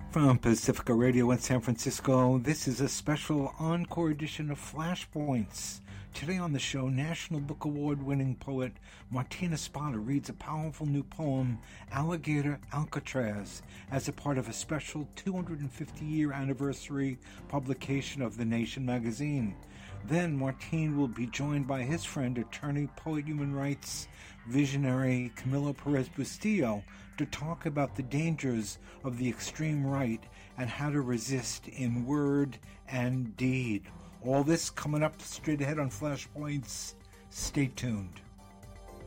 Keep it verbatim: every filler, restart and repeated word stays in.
From Pacifica Radio in San Francisco, this is a special encore edition of Flashpoints. Today on the show, National Book Award-winning poet Martina Spada reads a powerful new poem, Alligator Alcatraz, as a part of a special two hundred fifty year anniversary publication of The Nation magazine. Then Martine will be joined by his friend, attorney, poet, human rights visionary Camilo Perez Bustillo to talk about the dangers of the extreme right and how to resist in word and deed. All this coming up straight ahead on Flashpoints. Stay tuned.